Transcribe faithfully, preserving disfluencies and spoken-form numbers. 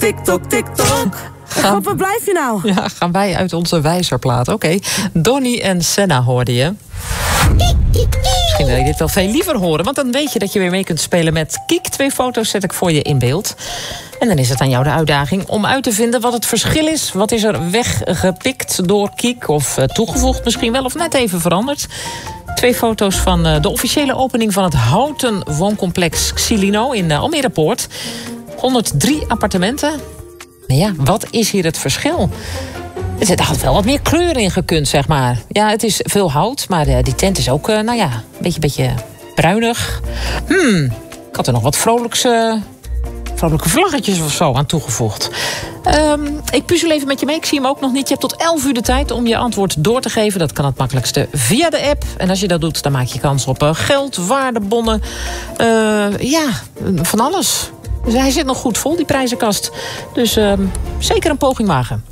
TikTok, TikTok. Gaan... Waar blijf je nou? Ja, gaan wij uit onze wijzerplaat. Oké, okay. Donnie en Senna hoorde je. Misschien wil je dit wel veel liever horen, want dan weet je dat je weer mee kunt spelen met Kiek. Twee foto's zet ik voor je in beeld. En dan is het aan jou de uitdaging om uit te vinden wat het verschil is. Wat is er weggepikt door Kiek of uh, toegevoegd misschien wel of net even veranderd. Twee foto's van uh, de officiële opening van het houten wooncomplex Xilino in uh, Almere Poort. honderddrie appartementen. Maar ja, wat is hier het verschil? Er had wel wat meer kleur in gekund, zeg maar. Ja, het is veel hout, maar uh, die tent is ook, uh, nou ja, een beetje, beetje bruinig. Hmm, ik had er nog wat vrolijks, uh, vrolijke vlaggetjes of zo aan toegevoegd. Um, ik puzzel even met je mee, ik zie hem ook nog niet. Je hebt tot elf uur de tijd om je antwoord door te geven. Dat kan het makkelijkste via de app. En als je dat doet, dan maak je kans op uh, geld, waardebonnen. Uh, ja, van alles. Dus hij zit nog goed vol, die prijzenkast. Dus uh, zeker een poging wagen.